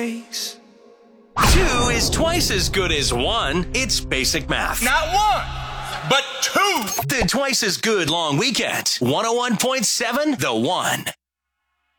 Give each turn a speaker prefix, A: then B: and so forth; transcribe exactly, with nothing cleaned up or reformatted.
A: Two is twice as good as one. It's basic math.
B: Not one, but two.
A: The Twice as Good Long Weekend. one oh one point seven The One.